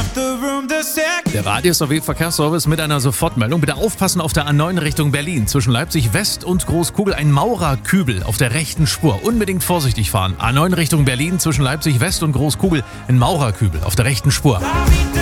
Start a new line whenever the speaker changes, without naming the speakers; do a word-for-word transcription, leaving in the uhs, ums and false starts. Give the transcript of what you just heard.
Der Radius A W Verkehrsservice mit einer Sofortmeldung. Bitte aufpassen auf der A neun Richtung Berlin. Zwischen Leipzig West und Großkugel ein Maurerkübel auf der rechten Spur. Unbedingt vorsichtig fahren. A neun Richtung Berlin zwischen Leipzig West und Großkugel ein Maurerkübel auf der rechten Spur.